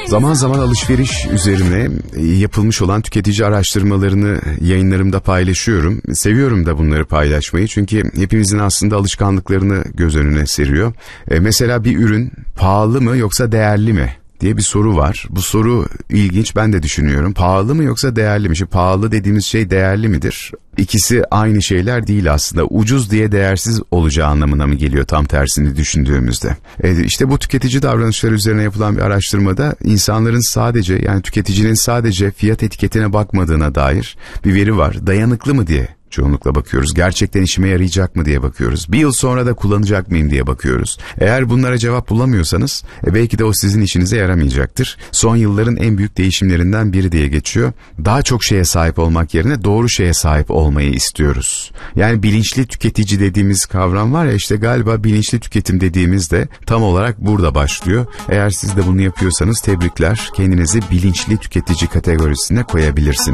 Zaman zaman alışveriş üzerine yapılmış olan tüketici araştırmalarını yayınlarımda paylaşıyorum. Seviyorum da bunları paylaşmayı çünkü hepimizin aslında alışkanlıklarını göz önüne seriyor. Mesela bir ürün pahalı mı yoksa değerli mi diye bir soru var. Bu soru ilginç, ben de düşünüyorum. Pahalı mı yoksa değerli mi? Şimdi pahalı dediğimiz şey değerli midir? İkisi aynı şeyler değil aslında. Ucuz diye değersiz olacağı anlamına mı geliyor tam tersini düşündüğümüzde? İşte bu tüketici davranışları üzerine yapılan bir araştırmada insanların sadece, yani tüketicinin sadece fiyat etiketine bakmadığına dair bir veri var. Dayanıklı mı diye çoğunlukla bakıyoruz. Gerçekten işime yarayacak mı diye bakıyoruz. Bir yıl sonra da kullanacak mıyım diye bakıyoruz. Eğer bunlara cevap bulamıyorsanız belki de o sizin işinize yaramayacaktır. Son yılların en büyük değişimlerinden biri diye geçiyor. Daha çok şeye sahip olmak yerine doğru şeye sahip olmayı istiyoruz. Yani bilinçli tüketici dediğimiz kavram var ya, işte galiba bilinçli tüketim dediğimiz de tam olarak burada başlıyor. Eğer siz de bunu yapıyorsanız tebrikler. Kendinizi bilinçli tüketici kategorisine koyabilirsiniz.